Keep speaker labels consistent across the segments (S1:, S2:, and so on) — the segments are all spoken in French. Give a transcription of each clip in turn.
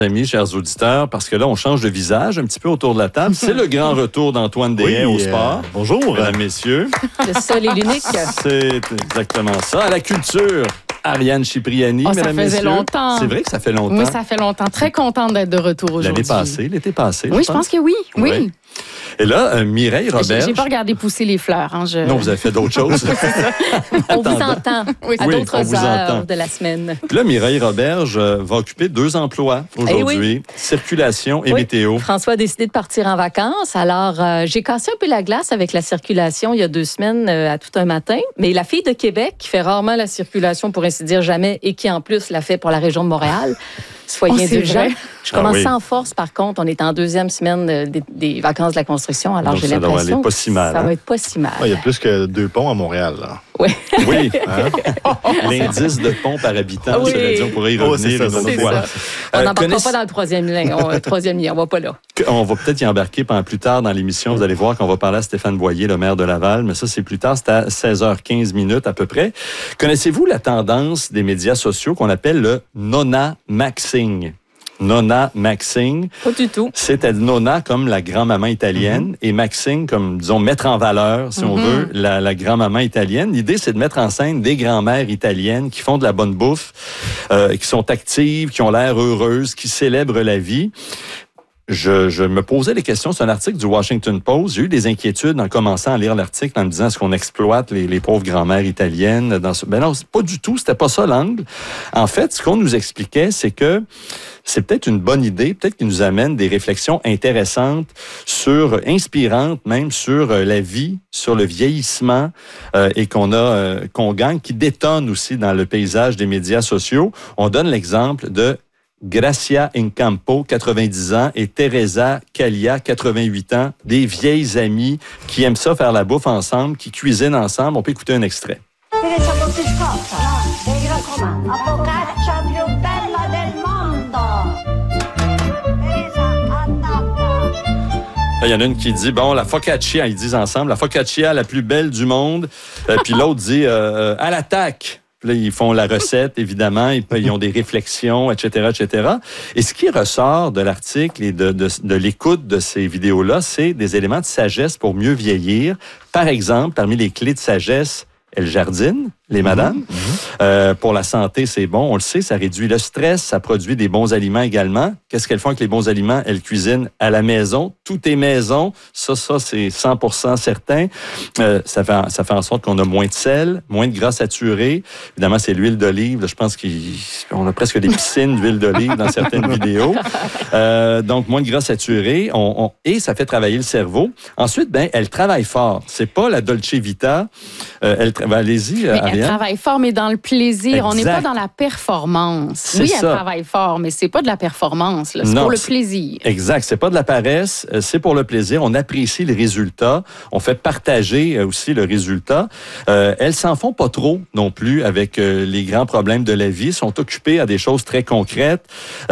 S1: Amis, chers auditeurs, parce que là, on change de visage un petit peu autour de la table. C'est le grand retour d'Antoine Deshaies au sport.
S2: Bonjour.
S1: Mesdames, messieurs.
S3: Le seul et l'unique.
S1: C'est exactement ça. À la culture, Ariane Cipriani, mesdames, messieurs.
S3: Ça faisait longtemps.
S1: C'est vrai que ça fait longtemps.
S3: Oui, ça fait longtemps. Très contente d'être de retour aujourd'hui.
S1: L'été passé.
S3: Oui, je pense que oui. Oui.
S1: Et là, Mireille Roberge.
S3: J'ai pas regardé pousser les fleurs.
S1: Non, vous avez fait d'autres choses.
S3: On vous entend à d'autres heures de la semaine.
S1: Puis là, Mireille Roberge va occuper 2 emplois aujourd'hui. Circulation et météo.
S4: François a décidé de partir en vacances. Alors, j'ai cassé un peu la glace avec la circulation il y a 2 semaines à tout un matin. Mais la fille de Québec, qui fait rarement la circulation, pour ainsi dire jamais, et qui en plus l'a fait pour la région de Montréal, soyez indulgents. Je commence sans force, par contre. On est en 2e semaine des vacances de la construction. Alors, j'ai l'impression que ça va être pas si mal.
S2: Il y a plus que 2 ponts à Montréal. Là.
S1: Oui. L'indice de pont par habitant, cela dit, on pourrait y revenir une autre fois.
S4: On n'embarquera pas dans le troisième lien. On va pas là.
S1: On va peut-être y embarquer plus tard dans l'émission. Vous allez voir qu'on va parler à Stéphane Boyer, le maire de Laval, mais ça, c'est plus tard. C'est à 16h15 à peu près. Connaissez-vous la tendance des médias sociaux qu'on appelle le nona-maxing? Nona-maxing.
S4: Pas du tout.
S1: C'était nona comme la grand-maman italienne et maxing comme, disons, mettre en valeur, si on veut, la grand-maman italienne. L'idée, c'est de mettre en scène des grand-mères italiennes qui font de la bonne bouffe, qui sont actives, qui ont l'air heureuses, qui célèbrent la vie. Je me posais des questions. C'est un article du Washington Post. J'ai eu des inquiétudes en commençant à lire l'article en me disant est-ce qu'on exploite les pauvres grand-mères italiennes dans ce... Ben non, pas du tout. C'était pas ça l'angle. En fait, ce qu'on nous expliquait, c'est que c'est peut-être une bonne idée, peut-être qu'il nous amène des réflexions intéressantes inspirantes même sur la vie, sur le vieillissement et qu'on gagne, qui détonne aussi dans le paysage des médias sociaux. On donne l'exemple de Gracia Incampo, 90 ans, et Teresa Calia, 88 ans, des vieilles amies qui aiment ça faire la bouffe ensemble, qui cuisinent ensemble. On peut écouter un extrait. Il y en a une qui dit, la focaccia, ils disent ensemble, la focaccia la plus belle du monde. Puis l'autre dit, à l'attaque. Là, ils font la recette, évidemment, ils ont des réflexions, etc., etc. Et ce qui ressort de l'article et de l'écoute de ces vidéos-là, c'est des éléments de sagesse pour mieux vieillir. Par exemple, parmi les clés de sagesse, elles jardinent, les madames. Pour la santé, c'est bon. On le sait, ça réduit le stress, ça produit des bons aliments également. Qu'est-ce qu'elles font avec les bons aliments? Elles cuisinent à la maison. Tout est maison. Ça, c'est 100% certain. Ça fait en sorte qu'on a moins de sel, moins de gras saturé. Évidemment, c'est l'huile d'olive. Là, je pense qu'on a presque des piscines d'huile d'olive dans certaines vidéos. Donc, moins de gras saturé. Et ça fait travailler le cerveau. Ensuite, elles travaillent fort. C'est pas la Dolce Vita. Allez-y, Ariane.
S3: Elle travaille fort, mais dans le plaisir. Exact. On n'est pas dans la performance. Oui, elle travaille fort, mais c'est pas de la performance. Là. C'est pour le plaisir.
S1: Exact. C'est pas de la paresse. C'est pour le plaisir. On apprécie le résultat. On fait partager aussi le résultat. Elles s'en font pas trop non plus avec les grands problèmes de la vie. Elles sont occupées à des choses très concrètes.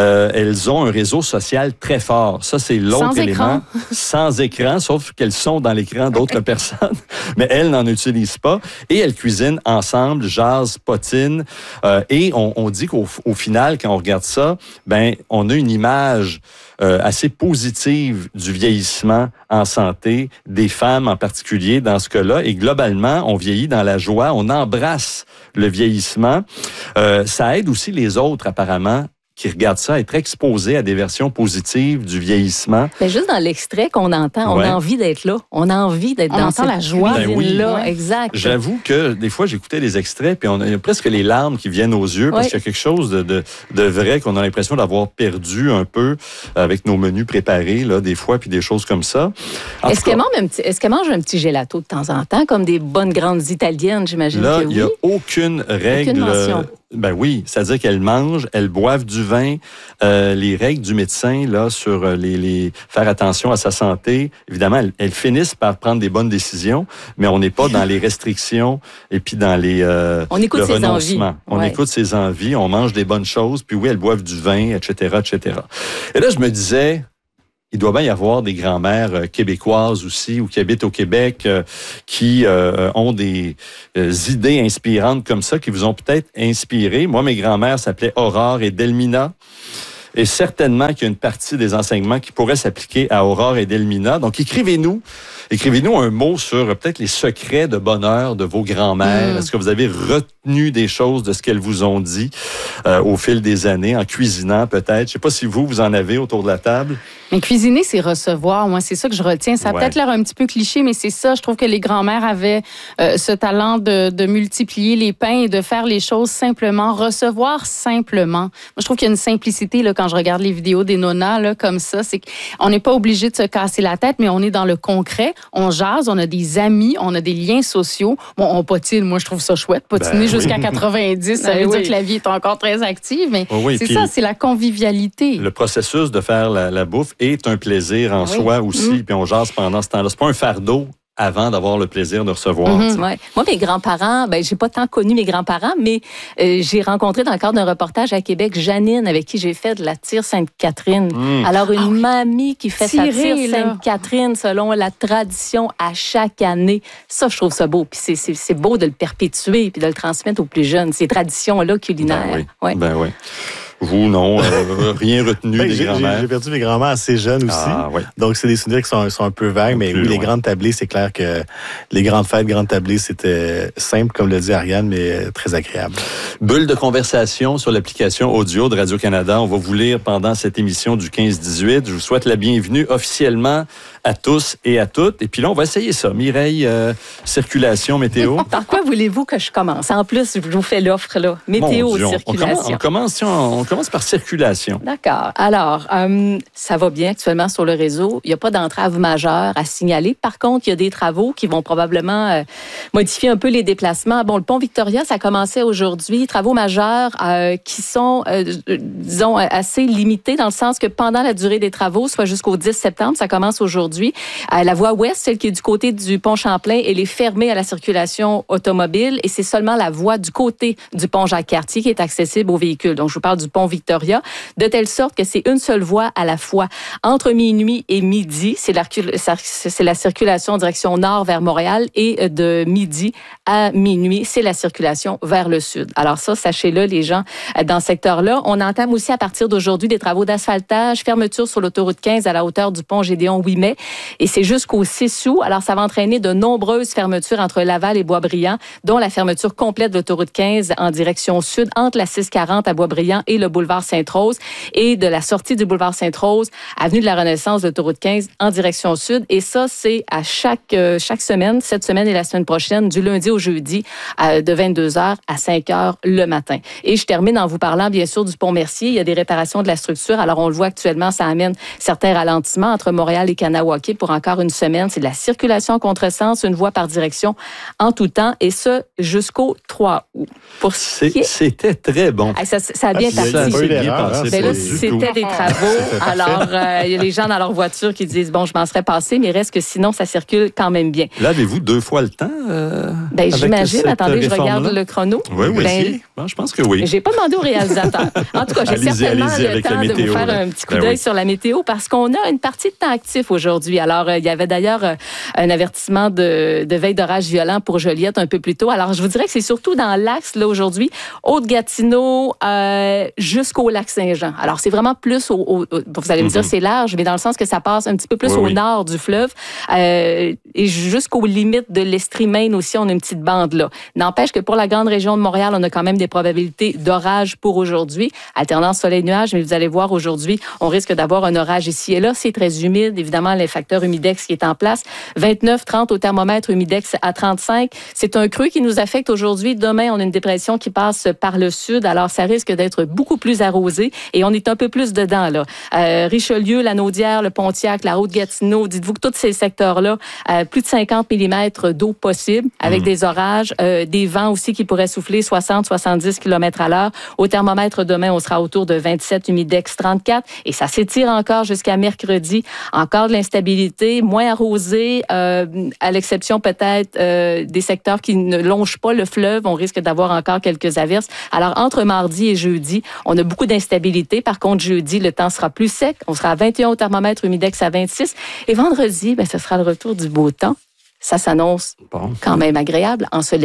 S1: Elles ont un réseau social très fort. Ça, c'est l'autre élément. Sans écran, sauf qu'elles sont dans l'écran d'autres personnes. Mais elles n'en utilisent pas. Et elles cuisinent ensemble, jasent, potinent. Et on dit qu'au final, quand on regarde ça, on a une image assez positive du vieillissement en santé, des femmes en particulier dans ce cas-là. Et globalement, on vieillit dans la joie, on embrasse le vieillissement. Ça aide aussi les autres, apparemment, qui regardent ça, être exposés à des versions positives du vieillissement.
S4: Mais juste dans l'extrait qu'on entend, on a envie d'être là. On a envie d'être dans cette
S3: la joie.
S4: là. Exact.
S1: J'avoue que des fois, j'écoutais les extraits, puis on a presque les larmes qui viennent aux yeux, parce qu'il y a quelque chose de vrai qu'on a l'impression d'avoir perdu un peu avec nos menus préparés, là, des fois, puis des choses comme ça.
S4: Est-ce qu'elle mange un petit gelato de temps en temps, comme des bonnes grandes Italiennes, j'imagine que oui?
S1: Là, il n'y a aucune règle.
S4: Aucune mention.
S1: Oui, c'est-à-dire qu'elles mangent, elles boivent du vin. Les règles du médecin là sur les faire attention à sa santé, évidemment, elles finissent par prendre des bonnes décisions, mais on n'est pas dans les restrictions et puis dans les
S4: on écoute ses envies.
S1: On écoute ses envies, on mange des bonnes choses, puis oui, elles boivent du vin, etc., etc. Et là, je me disais, il doit bien y avoir des grand-mères québécoises aussi ou qui habitent au Québec qui ont des idées inspirantes comme ça, qui vous ont peut-être inspiré. Moi, mes grand-mères s'appelaient Aurore et Delmina. Et certainement qu'il y a une partie des enseignements qui pourraient s'appliquer à Aurore et Delmina. Donc, écrivez-nous un mot sur peut-être les secrets de bonheur de vos grands-mères. Est-ce que vous avez retenu des choses de ce qu'elles vous ont dit au fil des années, en cuisinant peut-être? Je ne sais pas si vous en avez autour de la table.
S3: Mais cuisiner, c'est recevoir. Moi, c'est ça que je retiens. Ça a peut-être l'air un petit peu cliché, mais c'est ça. Je trouve que les grands-mères avaient ce talent de multiplier les pains et de faire les choses simplement, recevoir simplement. Moi, je trouve qu'il y a une simplicité là, quand je regarde les vidéos des nonas là, comme ça. C'est qu'on n'est pas obligé de se casser la tête, mais on est dans le concret. On jase, on a des amis, on a des liens sociaux. Bon, on patine. Moi, je trouve ça chouette. Patiner jusqu'à 90, ça veut dire que la vie est encore très active, mais c'est ça, c'est la convivialité.
S1: Le processus de faire la bouffe est un plaisir en soi aussi, puis on jase pendant ce temps-là. C'est pas un fardeau avant d'avoir le plaisir de recevoir.
S4: Ouais. Moi, mes grands-parents, j'ai pas tant connu mes grands-parents, mais j'ai rencontré dans le cadre d'un reportage à Québec Janine, avec qui j'ai fait de la tire Sainte-Catherine. Alors, une mamie qui fait sa tire Sainte-Catherine selon la tradition à chaque année. Ça, je trouve ça beau. Puis c'est beau de le perpétuer puis de le transmettre aux plus jeunes, ces traditions-là culinaires.
S1: Ben oui. Vous, non, rien retenu des grands-mères.
S2: J'ai perdu mes grands-mères assez jeunes aussi. Donc, c'est des souvenirs qui sont un peu vagues, mais oui, les grandes tablées, c'est clair que les grandes fêtes, grandes tablées, c'était simple, comme le dit Ariane, mais très agréable.
S1: Bulle de conversation sur l'application audio de Radio-Canada. On va vous lire pendant cette émission du 15-18. Je vous souhaite la bienvenue officiellement à tous et à toutes. Et puis là, on va essayer ça. Mireille, circulation, météo.
S4: Par quoi voulez-vous que je commence? En plus, je vous fais l'offre, là. Météo, circulation.
S1: On commence par circulation.
S4: D'accord. Alors, ça va bien actuellement sur le réseau. Il n'y a pas d'entrave majeure à signaler. Par contre, il y a des travaux qui vont probablement modifier un peu les déplacements. Bon, le pont Victoria, ça commençait aujourd'hui. Travaux majeurs qui sont, disons, assez limités dans le sens que pendant la durée des travaux, soit jusqu'au 10 septembre, ça commence aujourd'hui. La voie ouest, celle qui est du côté du pont Champlain, elle est fermée à la circulation automobile et c'est seulement la voie du côté du pont Jacques-Cartier qui est accessible aux véhicules. Donc, je vous parle du pont Victoria, de telle sorte que c'est une seule voie à la fois. Entre minuit et midi, c'est la circulation en direction nord vers Montréal et de midi à minuit, c'est la circulation vers le sud. Alors ça, sachez-le, les gens dans ce secteur-là. On entame aussi à partir d'aujourd'hui des travaux d'asphaltage, fermeture sur l'autoroute 15 à la hauteur du pont Gédéon-Ouimet et c'est jusqu'au 6 août. Alors ça va entraîner de nombreuses fermetures entre Laval et Boisbriand, dont la fermeture complète de l'autoroute 15 en direction sud entre la 640 à Boisbriand et le boulevard Sainte-Rose et de la sortie du boulevard Sainte-Rose, avenue de la Renaissance, l'autoroute 15 en direction sud. Et ça, c'est à chaque semaine, cette semaine et la semaine prochaine, du lundi au jeudi, de 22h à 5h le matin. Et je termine en vous parlant, bien sûr, du pont Mercier. Il y a des réparations de la structure. Alors, on le voit actuellement, ça amène certains ralentissements entre Montréal et Kanawake pour encore une semaine. C'est de la circulation en contresens, une voie par direction en tout temps, et ce, jusqu'au 3 août.
S1: C'était très bon.
S4: Ça a bien parti. C'était des travaux. Alors, il y a les gens dans leur voiture qui disent, bon, je m'en serais passé, mais reste que sinon, ça circule quand même bien.
S1: Là, avez-vous 2 fois le temps?
S4: J'imagine. Attendez, je regarde le chrono.
S1: Oui. Je pense que oui.
S4: J'ai pas demandé au réalisateur. En tout cas, j'ai certainement le temps de vous faire un petit coup d'œil sur la météo parce qu'on a une partie de temps actif aujourd'hui. Alors, il y avait d'ailleurs un avertissement de veille d'orage violent pour Joliette un peu plus tôt. Alors, je vous dirais que c'est surtout dans l'axe, là, aujourd'hui, Haute-Gatineau jusqu'au lac Saint-Jean. Alors, c'est vraiment plus vous allez me dire, c'est large, mais dans le sens que ça passe un petit peu plus au nord du fleuve et jusqu'aux limites de l'Estrie-Maine aussi, on a une petite bande là. N'empêche que pour la grande région de Montréal, on a quand même des probabilités d'orage pour aujourd'hui. Alternance soleil-nuage, mais vous allez voir aujourd'hui, on risque d'avoir un orage ici et là. C'est très humide. Évidemment, les facteurs humidex qui est en place. 29, 30 au thermomètre, humidex à 35. C'est un creux qui nous affecte aujourd'hui. Demain, on a une dépression qui passe par le sud. Alors, ça risque d'être beaucoup plus arrosé et on est un peu plus dedans, là. Richelieu, la Naudière, le Pontiac, la Haute-Gatineau. Dites-vous que tous ces secteurs-là, plus de 50 mm d'eau possible avec des orages, des vents aussi qui pourraient souffler 60-70 km/h. Au thermomètre, demain, on sera autour de 27, humidex 34 et ça s'étire encore jusqu'à mercredi. Encore de l'instabilité, moins arrosé, à l'exception peut-être des secteurs qui ne longent pas le fleuve. On risque d'avoir encore quelques averses. Alors, entre mardi et jeudi, on a beaucoup d'instabilité. Par contre, jeudi, le temps sera plus sec. On sera à 21 au thermomètre, humidex à 26. Et vendredi, ce sera le retour du beau temps. Ça s'annonce quand même agréable, ensoleillé.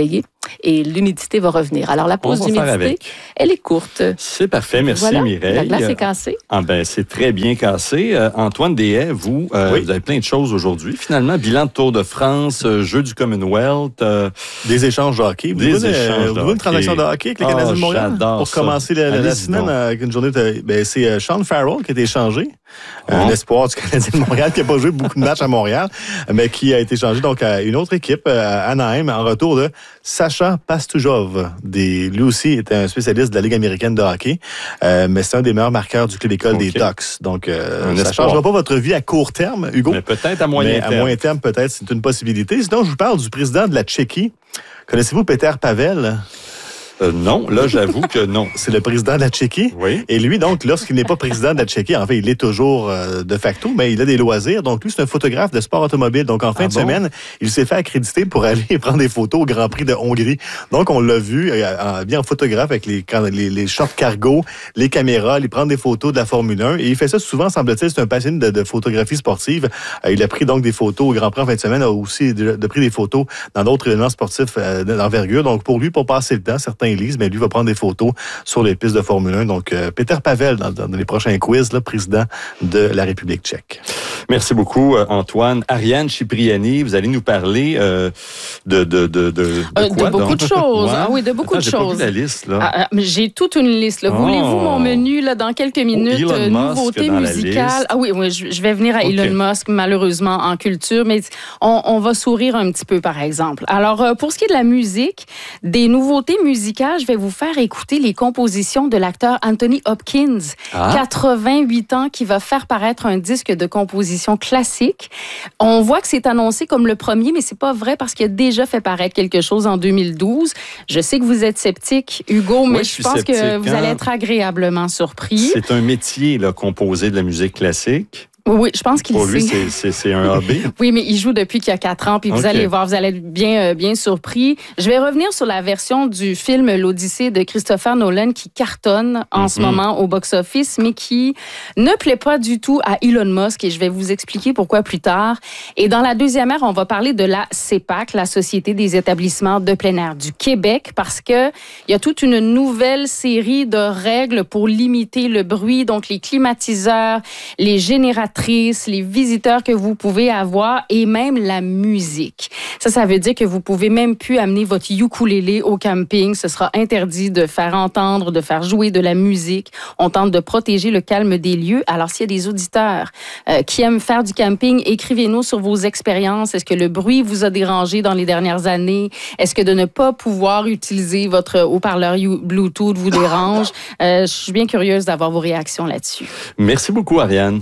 S4: et l'humidité va revenir. Alors, la pause d'humidité, elle est courte.
S1: C'est parfait. Merci, Mireille.
S4: La glace est cassée.
S1: C'est très bien cassé. Antoine Deshaies, vous avez plein de choses aujourd'hui. Finalement, bilan de Tour de France, jeu du Commonwealth.
S2: Des échanges de hockey. Vous avez une transaction de hockey avec les Canadiens de Montréal? Pour commencer la semaine avec une journée c'est Sean Farrell qui a été échangé. Un espoir du Canadien de Montréal qui n'a pas joué beaucoup de matchs à Montréal, mais qui a été échangé donc à une autre équipe, à Anaheim, en retour de Sacha Pastujov. Lui aussi était un spécialiste de la Ligue américaine de hockey, mais c'est un des meilleurs marqueurs du club-école des Ducks. Donc, ça ne changera pas votre vie à court terme, Hugo.
S1: Mais peut-être à moyen terme.
S2: À moyen terme, peut-être, c'est une possibilité. Sinon, je vous parle du président de la Tchéquie. Connaissez-vous Peter Pavel?
S1: Non, là, j'avoue que non.
S2: C'est le président de la Tchéquie.
S1: Oui.
S2: Et lui, donc, lorsqu'il n'est pas président de la Tchéquie, en fait, il est toujours de facto, mais il a des loisirs. Donc, lui, c'est un photographe de sport automobile. Donc, en fin de semaine, il s'est fait accréditer pour aller prendre des photos au Grand Prix de Hongrie. Donc, on l'a vu bien en photographe avec les shorts cargo, les caméras, il prend des photos de la Formule 1. Et il fait ça souvent, semble-t-il, c'est un passionné de photographie sportive. Il a pris donc des photos au Grand Prix en fin de semaine, a aussi pris des photos dans d'autres événements sportifs d'envergure. Donc, pour lui, pour passer le temps, certains lisent, mais lui va prendre des photos sur les pistes de Formule 1. Donc, Peter Pavel, dans les prochains quiz, président de la République tchèque.
S1: Merci beaucoup, Antoine. Ariane Cipriani, vous allez nous parler de quoi,
S3: beaucoup de choses.
S1: Ouais.
S3: Ah oui, de beaucoup de
S1: j'ai
S3: choses.
S1: Pas vu la liste, là.
S3: J'ai toute une liste. Là. Voulez-vous mon menu là, dans quelques minutes? Nouveautés musicales. Ah oui, je vais venir à Elon Musk, malheureusement, en culture, mais on va sourire un petit peu, par exemple. Alors, pour ce qui est de la musique, des nouveautés musicales, je vais vous faire écouter les compositions de l'acteur Anthony Hopkins, 88 ans, qui va faire paraître un disque de composition classique. On voit que c'est annoncé comme le premier, mais c'est pas vrai parce qu'il a déjà fait paraître quelque chose en 2012. Je sais que vous êtes sceptique, Hugo, mais je pense que vous allez être agréablement surpris.
S1: C'est un métier, là, composer de la musique classique.
S3: Oui, je pense qu'il
S1: Pour lui,
S3: sait.
S1: c'est un hobby.
S3: Oui, mais il joue depuis qu'il a 4 ans, puis vous allez voir, vous allez être bien surpris. Je vais revenir sur la version du film L'Odyssée de Christopher Nolan qui cartonne en ce moment au box-office, mais qui ne plaît pas du tout à Elon Musk, et je vais vous expliquer pourquoi plus tard. Et dans la deuxième heure, on va parler de la CEPAC, la Société des établissements de plein air du Québec, parce que il y a toute une nouvelle série de règles pour limiter le bruit, donc les climatiseurs, les générateurs, les visiteurs que vous pouvez avoir et même la musique. Ça veut dire que vous pouvez même plus amener votre ukulélé au camping. Ce sera interdit de faire entendre, de faire jouer de la musique. On tente de protéger le calme des lieux. Alors, s'il y a des auditeurs qui aiment faire du camping, écrivez-nous sur vos expériences. Est-ce que le bruit vous a dérangé dans les dernières années? Est-ce que de ne pas pouvoir utiliser votre haut-parleur Bluetooth vous dérange? Je suis bien curieuse d'avoir vos réactions là-dessus.
S1: Merci beaucoup, Ariane.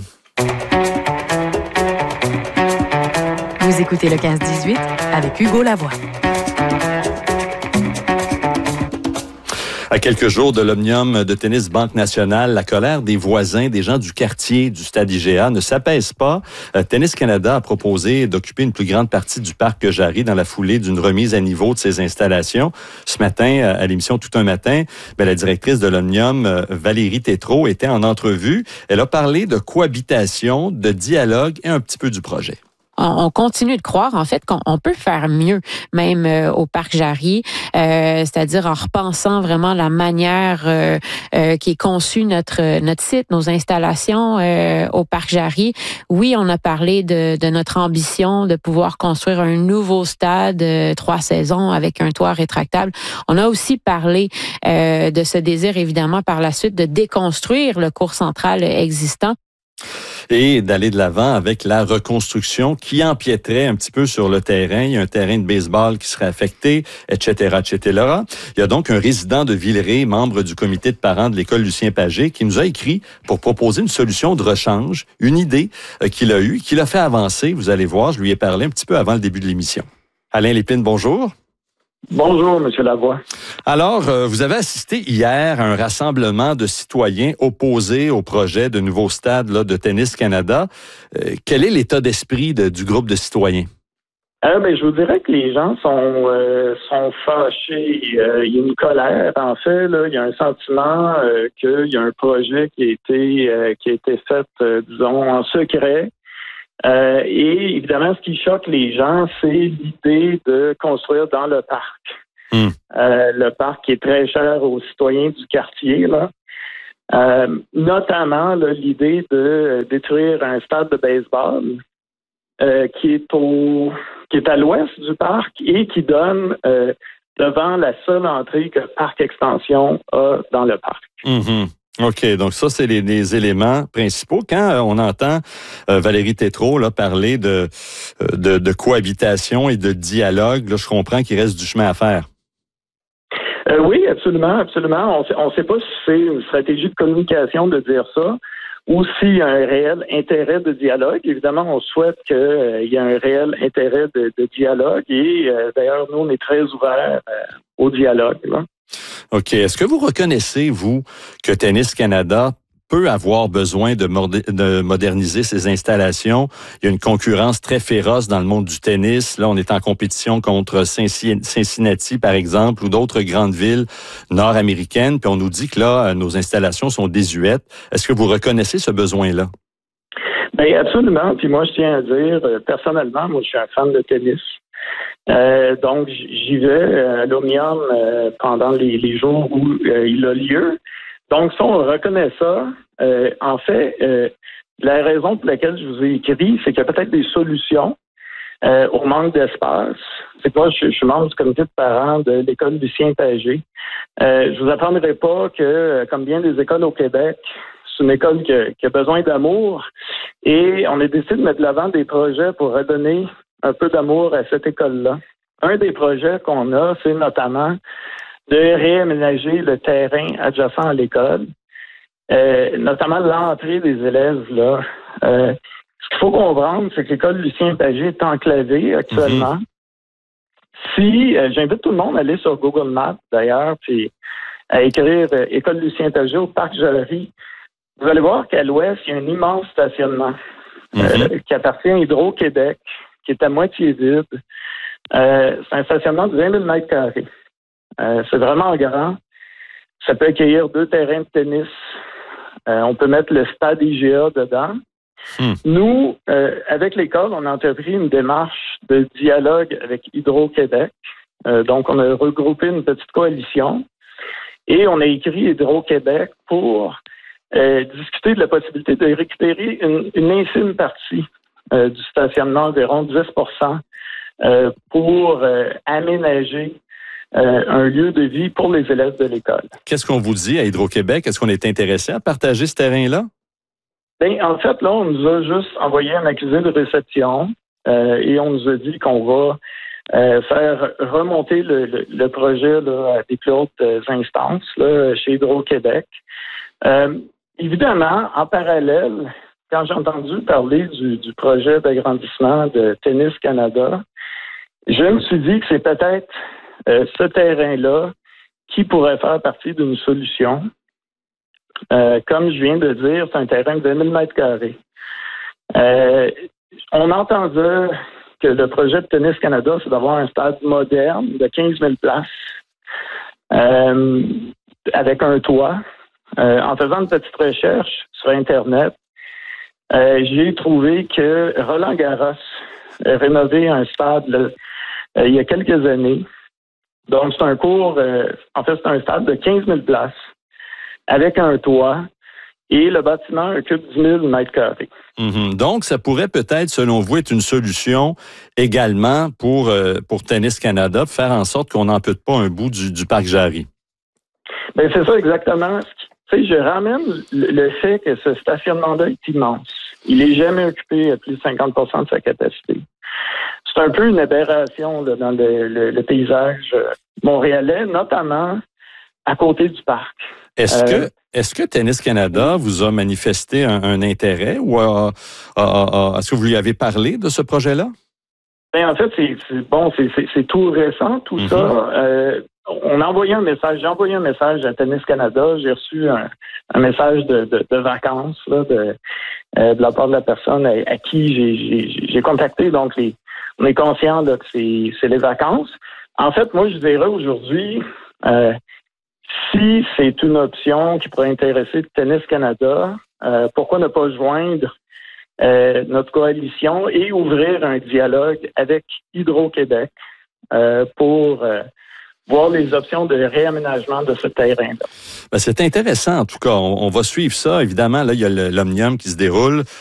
S5: Vous écoutez le 15-18 avec Hugo Lavoie.
S1: À quelques jours de l'Omnium de tennis Banque Nationale, la colère des voisins, des gens du quartier du stade IGA ne s'apaise pas. Tennis Canada a proposé d'occuper une plus grande partie du parc Jarry dans la foulée d'une remise à niveau de ses installations. Ce matin, à l'émission Tout un matin, la directrice de l'Omnium, Valérie Tétrault, était en entrevue. Elle a parlé de cohabitation, de dialogue et un petit peu du projet.
S6: On continue de croire, en fait, qu'on peut faire mieux, même au Parc Jarry, c'est-à-dire en repensant vraiment la manière qui est conçue notre site, nos installations au Parc Jarry. Oui, on a parlé de notre ambition de pouvoir construire un nouveau stade 3 saisons avec un toit rétractable. On a aussi parlé de ce désir, évidemment, par la suite, de déconstruire le court central existant.
S1: Et d'aller de l'avant avec la reconstruction qui empiéterait un petit peu sur le terrain. Il y a un terrain de baseball qui serait affecté, etc., etc. Il y a donc un résident de Villeray, membre du comité de parents de l'école Lucien Pagé, qui nous a écrit pour proposer une solution de rechange, une idée qu'il a eue, qu'il a fait avancer. Vous allez voir, je lui ai parlé un petit peu avant le début de l'émission. Alain Lépine, bonjour.
S7: Bonjour, M. Lavoie.
S1: Alors, vous avez assisté hier à un rassemblement de citoyens opposés au projet de nouveau stade là, de Tennis Canada. Quel est l'état d'esprit du groupe de citoyens?
S7: Je vous dirais que les gens sont fâchés. Il y a une colère, en fait. Là, il y a un sentiment qu'il y a un projet qui a été fait, disons, en secret. Et évidemment, ce qui choque les gens, c'est l'idée de construire dans le parc. Le parc qui est très cher aux citoyens du quartier, là. Notamment là, l'idée de détruire un stade de baseball qui est à l'ouest du parc et qui donne devant la seule entrée que Parc Extension a dans le parc.
S1: OK, donc ça, c'est les éléments principaux. Quand on entend Valérie Tétrault là, parler de cohabitation et de dialogue, là, je comprends qu'il reste du chemin à faire.
S7: Oui, absolument. On ne sait pas si c'est une stratégie de communication de dire ça ou s'il y a un réel intérêt de dialogue. Évidemment, on souhaite qu'il y ait un réel intérêt de dialogue et d'ailleurs, nous, on est très ouverts au dialogue, là.
S1: OK. Est-ce que vous reconnaissez, vous, que Tennis Canada peut avoir besoin de moderniser ses installations? Il y a une concurrence très féroce dans le monde du tennis. Là, on est en compétition contre Cincinnati, par exemple, ou d'autres grandes villes nord-américaines. Puis on nous dit que là, nos installations sont désuètes. Est-ce que vous reconnaissez ce besoin-là?
S7: Bien, absolument. Puis moi, je tiens à dire, personnellement, moi, je suis un fan de tennis. Donc, j'y vais à l'Omnium pendant les jours où il a lieu. Donc, si on reconnaît ça, en fait, la raison pour laquelle je vous ai écrit, c'est qu'il y a peut-être des solutions au manque d'espace. C'est quoi, je suis membre du comité de parents de l'école Lucien Pagé. Je vous apprendrai pas que, comme bien des écoles au Québec, c'est une école qui a besoin d'amour et on a décidé de mettre de l'avant des projets pour redonner un peu d'amour à cette école-là. Un des projets qu'on a, c'est notamment de réaménager le terrain adjacent à l'école, notamment l'entrée des élèves, là. Ce qu'il faut comprendre, c'est que l'école Lucien Pagé est enclavée actuellement. Si j'invite tout le monde à aller sur Google Maps, d'ailleurs, puis à écrire École Lucien Pagé au Parc Jarry, vous allez voir qu'à l'ouest, il y a un immense stationnement qui appartient à Hydro-Québec, qui est à moitié vide. C'est un stationnement de 20 000 mètres carrés. C'est vraiment grand. Ça peut accueillir 2 terrains de tennis. On peut mettre le stade IGA dedans. Nous, avec l'école, on a entrepris une démarche de dialogue avec Hydro-Québec. Donc, on a regroupé une petite coalition et on a écrit Hydro-Québec pour discuter de la possibilité de récupérer une infime partie du stationnement, environ 10 pour aménager un lieu de vie pour les élèves de l'école.
S1: Qu'est-ce qu'on vous dit à Hydro-Québec? Est-ce qu'on est intéressé à partager ce terrain-là?
S7: Bien, en fait, là, on nous a juste envoyé un accusé de réception et on nous a dit qu'on va faire remonter le projet là, à des plus hautes instances là, chez Hydro-Québec. Évidemment, en parallèle, quand j'ai entendu parler du projet d'agrandissement de Tennis Canada, je me suis dit que c'est peut-être ce terrain-là qui pourrait faire partie d'une solution. Comme je viens de dire, c'est un terrain de 20 000 mètres carrés. On entendait que le projet de Tennis Canada, c'est d'avoir un stade moderne de 15 000 places avec un toit. En faisant une petite recherche sur Internet, j'ai trouvé que Roland Garros a rénové un stade là, il y a quelques années. Donc, c'est un cours, en fait, c'est un stade de 15 000 places avec un toit et le bâtiment occupe 10 000 mètres carrés.
S1: Donc, ça pourrait peut-être, selon vous, être une solution également pour Tennis Canada, pour faire en sorte qu'on n'ampute pas un bout du parc Jarry.
S7: Bien, c'est ça exactement. Tu sais, je ramène le fait que ce stationnement-là est immense. Il n'est jamais occupé à plus de 50 de sa capacité. C'est un peu une aberration là, dans le paysage montréalais, notamment à côté du parc.
S1: Est-ce que Tennis Canada vous a manifesté un intérêt ou est-ce que vous lui avez parlé de ce projet-là?
S7: Bien, en fait, c'est tout récent, tout ça. On a envoyé un message. J'ai envoyé un message à Tennis Canada. J'ai reçu un message de vacances là, de la part de la personne à qui j'ai contacté. Donc, on est conscient là, que c'est les vacances. En fait, moi, je dirais aujourd'hui, si c'est une option qui pourrait intéresser Tennis Canada, pourquoi ne pas joindre notre coalition et ouvrir un dialogue avec Hydro-Québec pour voir les options de réaménagement de ce terrain-là.
S1: Ben, c'est intéressant, en tout cas. On va suivre ça. Évidemment, là, il y a l'Omnium qui se déroule.